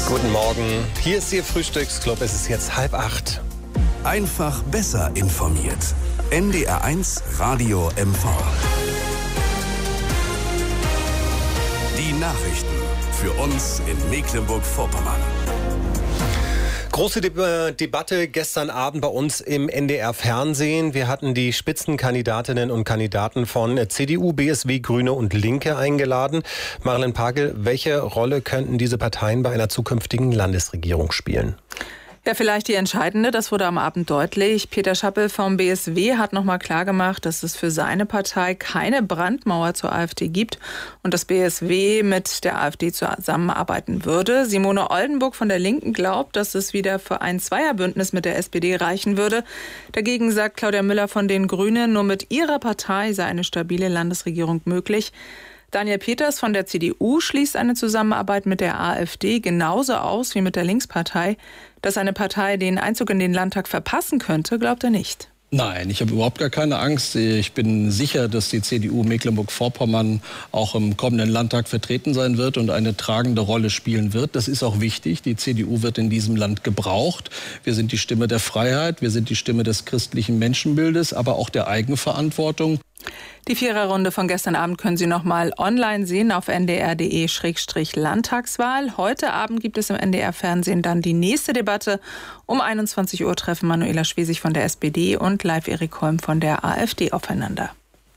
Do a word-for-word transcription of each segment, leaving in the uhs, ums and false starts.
Guten Morgen, hier ist Ihr Frühstücksclub. Es ist jetzt halb acht. Einfach besser informiert. N D R eins Radio M V. Die Nachrichten für uns in Mecklenburg-Vorpommern. Große De- Debatte gestern Abend bei uns im N D R-Fernsehen. Wir hatten die Spitzenkandidatinnen und Kandidaten von C D U, B S W, Grüne und Linke eingeladen. Marilyn Pagel, welche Rolle könnten diese Parteien bei einer zukünftigen Landesregierung spielen? Ja, vielleicht die entscheidende, das wurde am Abend deutlich. Peter Schappel vom B S W hat noch mal klargemacht, dass es für seine Partei keine Brandmauer zur AfD gibt und das B S W mit der AfD zusammenarbeiten würde. Simone Oldenburg von der Linken glaubt, dass es wieder für ein Zweierbündnis mit der S P D reichen würde. Dagegen sagt Claudia Müller von den Grünen, nur mit ihrer Partei sei eine stabile Landesregierung möglich. Daniel Peters von der C D U schließt eine Zusammenarbeit mit der AfD genauso aus wie mit der Linkspartei. Dass eine Partei den Einzug in den Landtag verpassen könnte, glaubt er nicht. Nein, ich habe überhaupt gar keine Angst. Ich bin sicher, dass die C D U Mecklenburg-Vorpommern auch im kommenden Landtag vertreten sein wird und eine tragende Rolle spielen wird. Das ist auch wichtig. Die C D U wird in diesem Land gebraucht. Wir sind die Stimme der Freiheit, wir sind die Stimme des christlichen Menschenbildes, aber auch der Eigenverantwortung. Die Viererrunde von gestern Abend können Sie noch mal online sehen auf n d r punkt d e Schrägstrich Landtagswahl. Heute Abend gibt es im N D R-Fernsehen dann die nächste Debatte. Um einundzwanzig Uhr treffen Manuela Schwesig von der S P D und Live Erik Holm von der AfD aufeinander.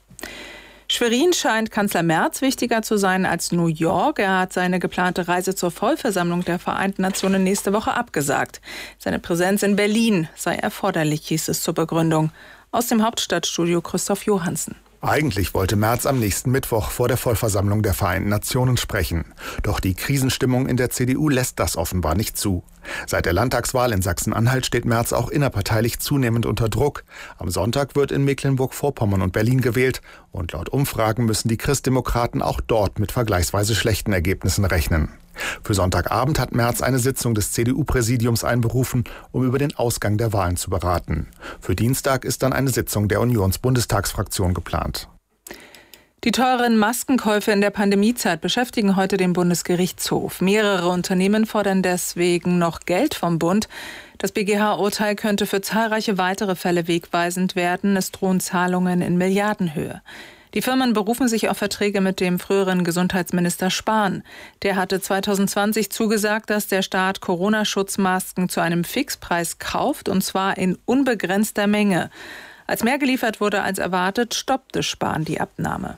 Schwerin scheint Kanzler Merz wichtiger zu sein als New York. Er hat seine geplante Reise zur Vollversammlung der Vereinten Nationen nächste Woche abgesagt. Seine Präsenz in Berlin sei erforderlich, hieß es zur Begründung. Aus dem Hauptstadtstudio Christoph Johansen. Eigentlich wollte Merz am nächsten Mittwoch vor der Vollversammlung der Vereinten Nationen sprechen. Doch die Krisenstimmung in der C D U lässt das offenbar nicht zu. Seit der Landtagswahl in Sachsen-Anhalt steht Merz auch innerparteilich zunehmend unter Druck. Am Sonntag wird in Mecklenburg-Vorpommern und Berlin gewählt. Und laut Umfragen müssen die Christdemokraten auch dort mit vergleichsweise schlechten Ergebnissen rechnen. Für Sonntagabend hat Merz eine Sitzung des C D U-Präsidiums einberufen, um über den Ausgang der Wahlen zu beraten. Für Dienstag ist dann eine Sitzung der Unionsbundestagsfraktion geplant. Die teuren Maskenkäufe in der Pandemiezeit beschäftigen heute den Bundesgerichtshof. Mehrere Unternehmen fordern deswegen noch Geld vom Bund. Das B G H-Urteil könnte für zahlreiche weitere Fälle wegweisend werden. Es drohen Zahlungen in Milliardenhöhe. Die Firmen berufen sich auf Verträge mit dem früheren Gesundheitsminister Spahn. Der hatte zwanzig zwanzig zugesagt, dass der Staat Corona-Schutzmasken zu einem Fixpreis kauft, und zwar in unbegrenzter Menge. Als mehr geliefert wurde als erwartet, stoppte Spahn die Abnahme.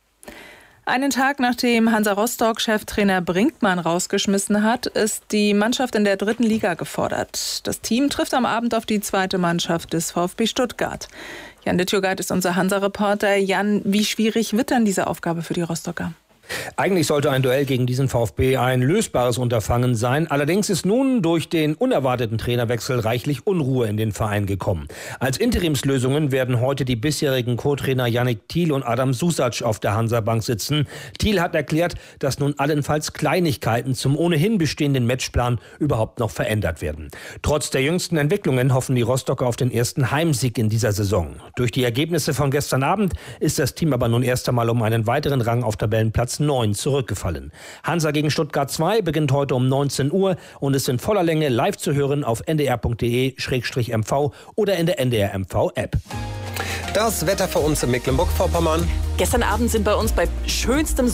Einen Tag nachdem Hansa Rostock-Cheftrainer Brinkmann rausgeschmissen hat, ist die Mannschaft in der dritten Liga gefordert. Das Team trifft am Abend auf die zweite Mannschaft des VfB Stuttgart. Jan Dittjogart ist unser Hansa-Reporter. Jan, wie schwierig wird dann diese Aufgabe für die Rostocker? Eigentlich sollte ein Duell gegen diesen VfB ein lösbares Unterfangen sein. Allerdings ist nun durch den unerwarteten Trainerwechsel reichlich Unruhe in den Verein gekommen. Als Interimslösungen werden heute die bisherigen Co-Trainer Yannick Thiel und Adam Susac auf der Hansa-Bank sitzen. Thiel hat erklärt, dass nun allenfalls Kleinigkeiten zum ohnehin bestehenden Matchplan überhaupt noch verändert werden. Trotz der jüngsten Entwicklungen hoffen die Rostocker auf den ersten Heimsieg in dieser Saison. Durch die Ergebnisse von gestern Abend ist das Team aber nun erst einmal um einen weiteren Rang auf Tabellenplatz neun zurückgefallen. Hansa gegen Stuttgart zwei beginnt heute um neunzehn Uhr und ist in voller Länge live zu hören auf n d r punkt d e Schrägstrich m v oder in der N D R M V-App. Das Wetter für uns in Mecklenburg-Vorpommern. Gestern Abend sind bei uns bei schönstem